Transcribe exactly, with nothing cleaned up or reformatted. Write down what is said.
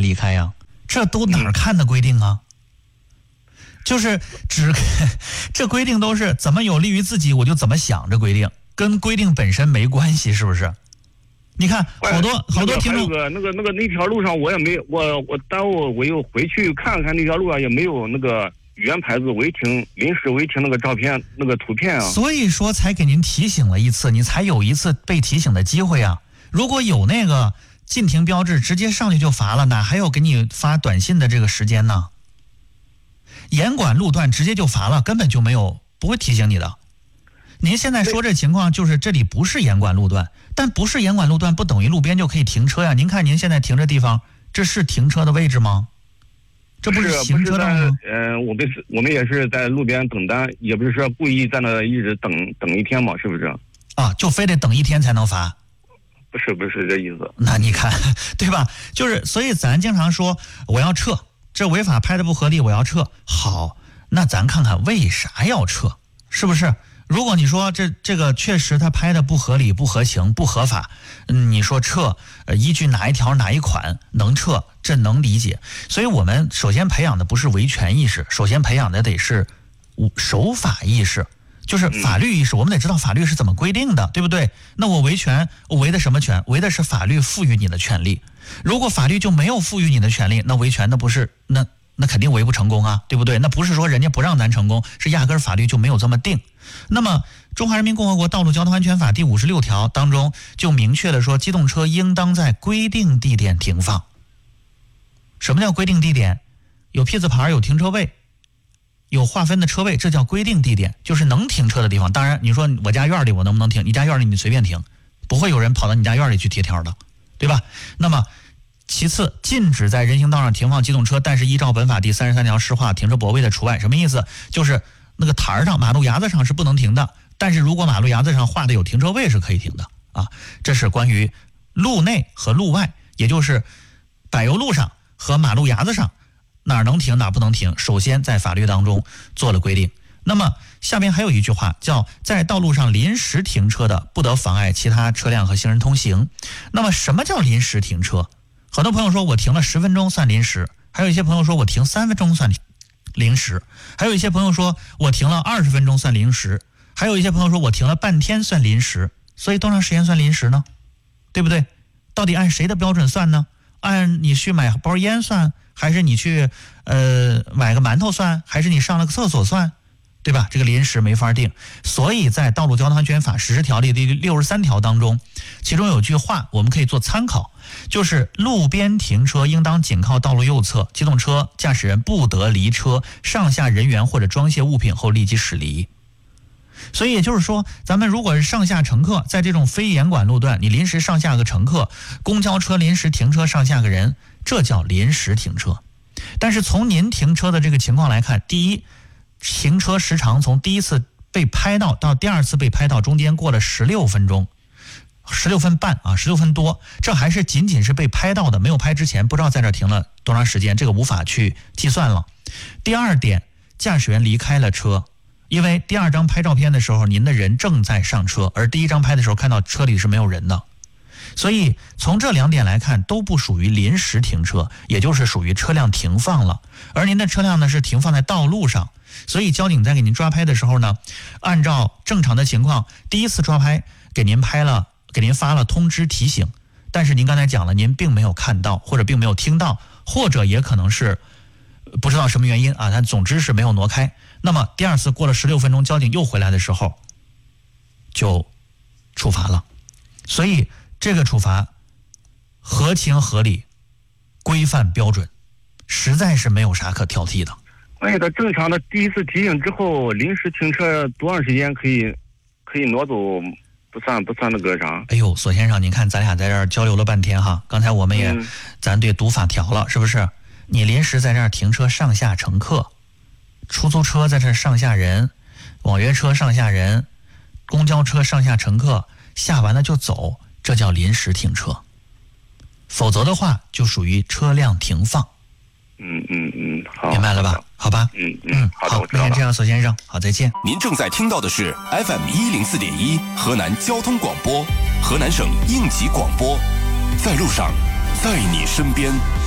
离开呀、啊？这都哪儿看的规定啊？就是只这规定都是怎么有利于自己我就怎么想，这规定跟规定本身没关系，是不是？你看好多好多听众， 那个那个那个那条路上我也没我我耽误我又回去看看那条路上也没有那个原牌子违停临时违停那个照片那个图片啊， 所以说才给您提醒了一次，你才有一次被提醒的机会啊。如果有那个禁停标志，直接上去就罚了，哪还有给你发短信的这个时间呢？严管路段直接就罚了，根本就没有不会提醒你的。您现在说这情况就是这里不是严管路段，但不是严管路段不等于路边就可以停车呀。您看您现在停这地方，这是停车的位置吗？这不是行车道吗？ 嗯、呃，我们是我们也是在路边等单，也不是说故意在那一直等等一天嘛，是不是？ 啊，就非得等一天才能罚？ 不是不是这意思。 那你看，对吧？就是所以咱经常说我要撤，这违法拍的不合理，我要撤。好，那咱看看为啥要撤，是不是？如果你说这这个确实他拍的不合理、不合情、不合法，嗯，你说撤，呃，依据哪一条哪一款能撤，这能理解。所以我们首先培养的不是维权意识，首先培养的得是守法意识，就是法律意识。我们得知道法律是怎么规定的，对不对？那我维权，我维的什么权？维的是法律赋予你的权利。如果法律就没有赋予你的权利，那维权那不是那那肯定维不成功啊，对不对？那不是说人家不让咱成功，是压根儿法律就没有这么定。那么《中华人民共和国道路交通安全法》第五十六条当中就明确的说，机动车应当在规定地点停放。什么叫规定地点？有P字牌，有停车位，有划分的车位，这叫规定地点，就是能停车的地方。当然你说我家院里我能不能停？你家院里你随便停，不会有人跑到你家院里去贴条的，对吧？那么其次，禁止在人行道上停放机动车，但是依照本法第三十三条施划停车泊位的除外。什么意思？就是那个台上马路牙子上是不能停的，但是如果马路牙子上画的有停车位是可以停的啊。这是关于路内和路外，也就是柏油路上和马路牙子上哪儿能停哪儿不能停，首先在法律当中做了规定。那么下面还有一句话叫在道路上临时停车的不得妨碍其他车辆和行人通行。那么什么叫临时停车？很多朋友说我停了十分钟算临时，还有一些朋友说我停三分钟算临时，还有一些朋友说我停了二十分钟算临时，还有一些朋友说我停了半天算临时。所以多长时间算临时呢？对不对？到底按谁的标准算呢？按你去买包烟算，还是你去呃买个馒头算，还是你上了个厕所算，对吧？这个临时没法定。所以在道路交通安全法实施条例第六十三条当中，其中有句话我们可以做参考，就是路边停车应当紧靠道路右侧，机动车驾驶人不得离车，上下人员或者装卸物品后立即驶离。所以也就是说，咱们如果是上下乘客，在这种非严管路段，你临时上下个乘客，公交车临时停车上下个人，这叫临时停车。但是从您停车的这个情况来看，第一，停车时长从第一次被拍到到第二次被拍到中间过了十六分钟，十六分半啊，十六分多，这还是仅仅是被拍到的，没有拍之前不知道在这停了多长时间，这个无法去计算了。第二点，驾驶员离开了车，因为第二张拍照片的时候您的人正在上车，而第一张拍的时候看到车里是没有人的，所以从这两点来看都不属于临时停车，也就是属于车辆停放了。而您的车辆呢是停放在道路上，所以交警在给您抓拍的时候呢，按照正常的情况，第一次抓拍给您拍了，给您发了通知提醒，但是您刚才讲了您并没有看到，或者并没有听到，或者也可能是不知道什么原因啊，但总之是没有挪开。那么第二次过了十六分钟，交警又回来的时候就处罚了。所以这个处罚合情合理，规范标准，实在是没有啥可挑剔的。 关于他正常的第一次提醒之后，临时停车多长时间可以可以挪走？不算不算那个啥？ 哎呦，索先生，你看咱俩在这儿交流了半天哈，刚才我们也、嗯、咱对读法条了，是不是？你临时在这儿停车上下乘客，出租车在这儿上下人，网约车上下人，公交车上下乘客，下完了就走，这叫临时停车。否则的话就属于车辆停放。 嗯嗯嗯，好， 明白了吧？好吧， 嗯嗯，好的， 好，那先这样，索先生，好，再见。 您正在听到的是 F M 一零四点一河南交通广播，河南省应急广播，在路上，在你身边。